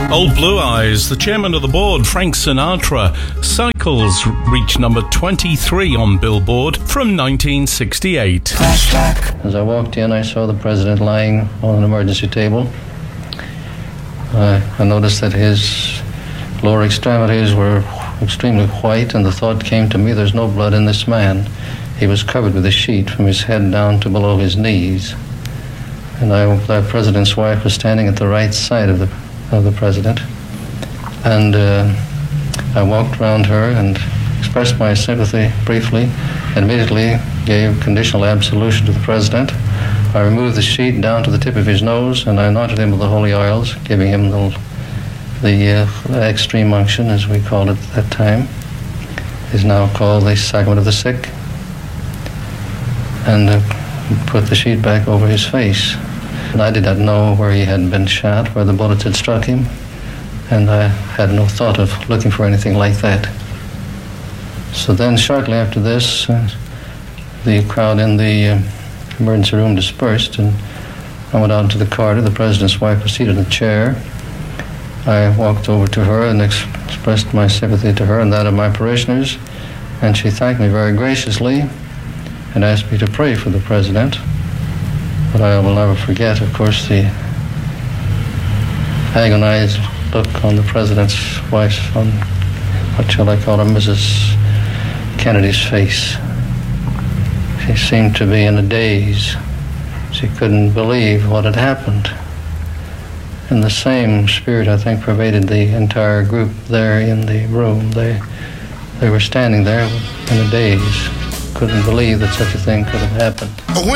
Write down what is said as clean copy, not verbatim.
Old Blue Eyes, the chairman of the board, Frank Sinatra. Cycles reached number 23 on Billboard from 1968. Flashback. As I walked in, I saw the president lying on an emergency table. I noticed that his lower extremities were extremely white, and the thought came to me, there's no blood in this man. He was covered with a sheet from his head down to below his knees. And the president's wife was standing at the right side of the president. And I walked around her and expressed my sympathy briefly, and immediately gave conditional absolution to the president. I removed the sheet down to the tip of his nose, and I anointed him with the holy oils, giving him the extreme unction, as we called it at that time. Is now called the sacrament of the sick. And put the sheet back over his face. And I did not know where he had been shot, where the bullets had struck him, and I had no thought of looking for anything like that. So then, shortly after this, the crowd in the emergency room dispersed, and I went out into the corridor. The president's wife was seated in a chair. I walked over to her and expressed my sympathy to her and that of my parishioners, and she thanked me very graciously and asked me to pray for the president. But I will never forget, of course, the agonized look on the president's wife's, on what shall I call her, Mrs. Kennedy's face. She seemed to be in a daze. She couldn't believe what had happened. And the same spirit, I think, pervaded the entire group there in the room. They were standing there in a daze. Couldn't believe that such a thing could have happened.